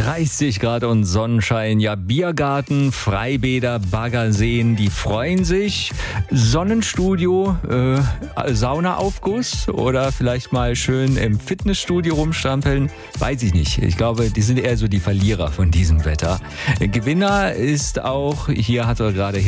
30 Grad und Sonnenschein. Ja, Biergarten, Freibäder, Baggerseen, die freuen sich. Sonnenstudio, Saunaaufguss oder vielleicht mal schön im Fitnessstudio rumstrampeln. Weiß ich nicht. Ich glaube, die sind eher so die Verlierer von diesem Wetter. Gewinner ist auch, hier hat er gerade